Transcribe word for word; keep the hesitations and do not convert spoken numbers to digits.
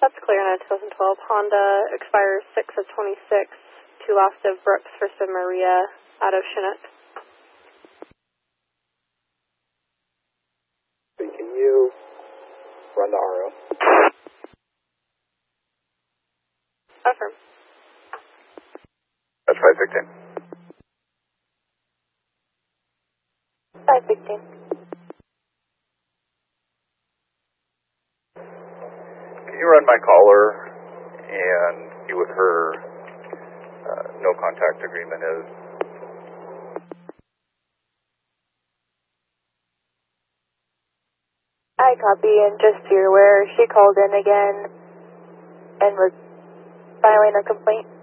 That's clear on a twenty twelve Honda, expires six of twenty-six, to last of Brooks, first of Maria, out of Chinook. Can you run the R O? Affirm. That's five sixteen. five sixteen. Can you run my caller and see what her uh, no contact agreement is? I copy, and just so you're aware, she called in again and was filing a complaint.